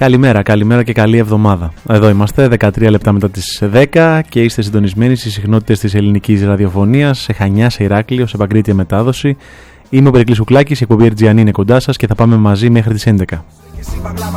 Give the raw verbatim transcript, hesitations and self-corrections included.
Καλημέρα, καλημέρα και καλή εβδομάδα. Εδώ είμαστε, δεκατρία λεπτά μετά τις δέκα και είστε συντονισμένοι στις συχνότητες της ελληνικής ραδιοφωνίας, σε Χανιά, σε Ηράκλειο, σε Παγκρίτια μετάδοση. Είμαι ο Περικλής Ουκλάκης, η εκπομπή Ερτζιανή είναι κοντά σας και θα πάμε μαζί μέχρι τις έντεκα.